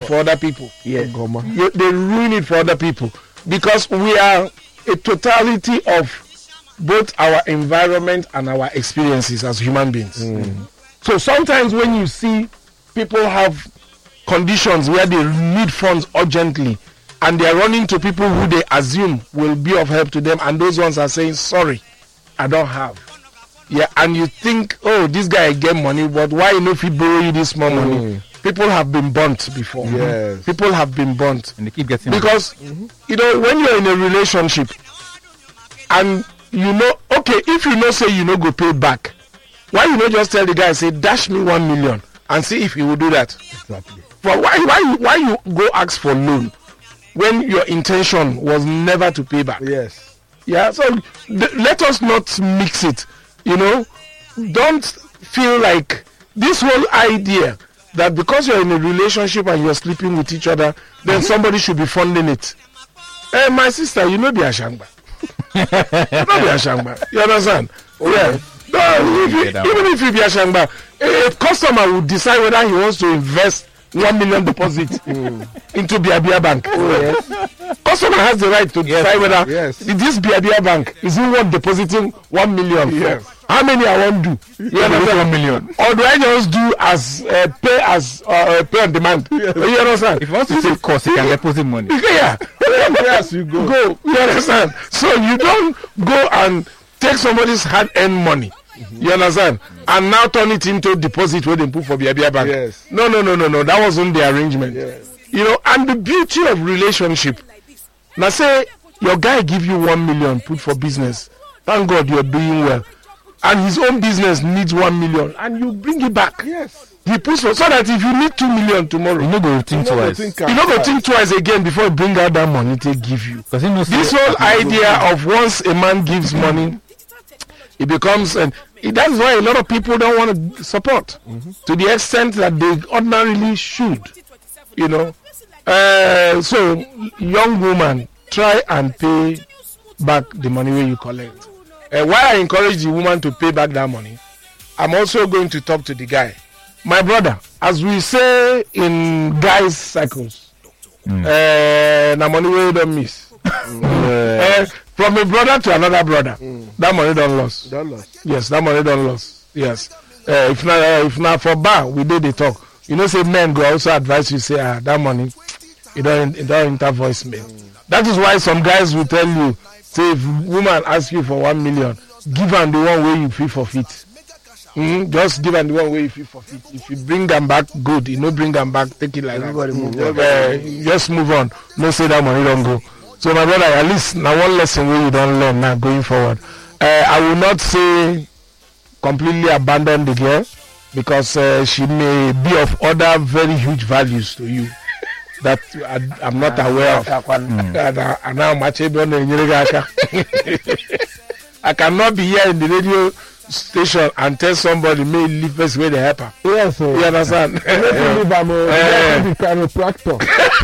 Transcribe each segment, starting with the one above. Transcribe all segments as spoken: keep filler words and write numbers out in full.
for other people. Yes. You, they ruin it for other people because we are a totality of both our environment and our experiences as human beings. Mm. So sometimes when you see people have conditions where they need funds urgently and they are running to people who they assume will be of help to them, and those ones are saying, sorry, I don't have. Yeah, and you think, oh, this guy get money, but why you know if he borrow you this more money? Mm. People have been burnt before. Yes. People have been burnt. And they keep getting Because, mm-hmm. you know, when you're in a relationship and you know, okay, if you know, say you know go pay back, why you know just tell the guy, say, dash me one million and see if he will do that? Exactly. But why, why, why you go ask for loan when your intention was never to pay back? Yes. Yeah, so th- let us not mix it. You know, don't feel like this whole idea that because you're in a relationship and you're sleeping with each other, then somebody should be funding it. Hey, my sister, you know the Ashangba. you know the Ashangba. You understand? Oh, yeah. No, if you, even if you be Ashangba, a, a customer will decide whether he wants to invest one million deposit mm. into Biabia Bank. Oh, yes. Customer has the right to yes, decide whether yes. this Biabia Bank is he want depositing one million. Yes. How many I want to do? You understand? One million. Or do I just do as uh, pay as uh, pay on demand? Yes. You understand? If you want to save cost, you can deposit money. Yeah. Yes, you go. Go. You understand? So you don't go and take somebody's hard-earned money. Mm-hmm. You understand? And now turn it into deposit where they put for Biabia Bank. Yes. No, no, no, no, no. That wasn't the arrangement. Yes. You know, and the beauty of relationship. Now say your guy give you one million put for business. Thank God you're doing well. And his own business needs one million, and you bring it back. Yes. He puts for, so that if you need two million tomorrow, you no go think twice. You no go think twice again before you bring out that money to give you. Because he knows this whole idea of once a man gives money, it becomes, and it, that's why a lot of people don't want to support mm-hmm. to the extent that they ordinarily should. You know, uh, so young woman, try and pay back the money where you collect. Uh, why I encourage the woman to pay back that money, I'm also going to talk to the guy. My brother, as we say in guys' cycles, mm. uh, na money we don't miss. uh, from a brother to another brother, mm. that money don't lost. Don't lost. Yes, that money don't lost. Yes. Uh, if not, uh, if not for bar, we did the talk. You know, say men go also advise you, say, ah, that money, it don't, it don't enter voicemail. Mm. That is why some guys will tell you, say if woman asks you for one million, give her the one way you feel for fit. Mm-hmm. Just give her the one way you feel for fit. If you bring them back, good. You know, bring them back, take it like Everybody that. Move Mm-hmm. Uh, just move on. No say that money don't go. So my brother, at least now one lesson where you don't learn now going forward. Uh, I will not say completely abandon the girl because uh, she may be of other very huge values to you that I, I'm not aware of. Mm. And now much I cannot be here in the radio station and tell somebody may leave first where they help her. Yes, sir. You understand? Let me leave a chiropractor.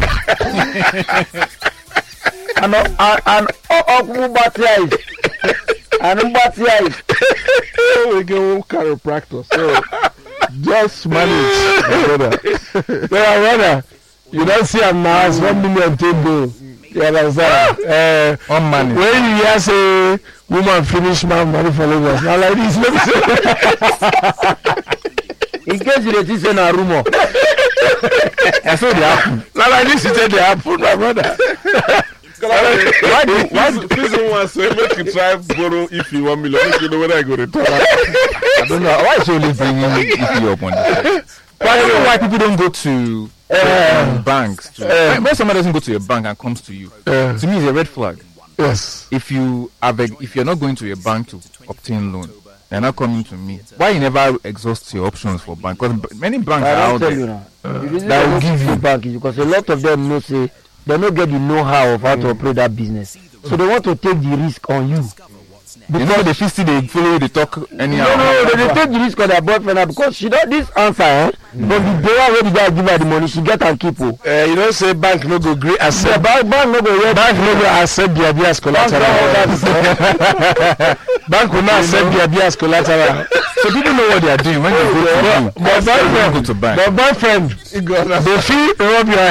And and oh, Mubatiai. And Mubatiai. We go chiropractor. So just manage, brother. Well, brother, you don't see him now as one million table. You understand? Uh, on money. When you hear say woman finish man money for Lagos, now like this, let me say. In case you don't say na rumor. I saw the happen. Now like this, you said the happen, my brother. Why do why do prison one say make you try borrow if you one million? If you know whether I go return. I don't know why it's only bringing if you up on this. But I don't know why people don't go to uh, banks. To, uh, when somebody doesn't go to a bank and comes to you, uh, to me it's a red flag. Yes. If you have a, if you're not going to a bank to obtain loan, they're not coming to me. Why you never exhaust your options for bank? Because many banks I are out tell there you now. uh, that will give you bank because a lot of them know say they don't get the know-how of how mm. to operate that business, so they want to take the risk on you. Because you know, they feel still they follow the talk anyhow. No, no, no, they, they take the risk on their boyfriend because she don't this answer, eh? Mm. But the day where the guy give her the money, she get and keep her. Uh, you don't say bank no go agree accept. Yeah, bank, bank no go yeah, bank no go accept the idea as collateral. Bank will not accept the idea as collateral. So people know what they are doing when they go to bank. But boyfriend, go to bank. But boyfriend, they feel rob your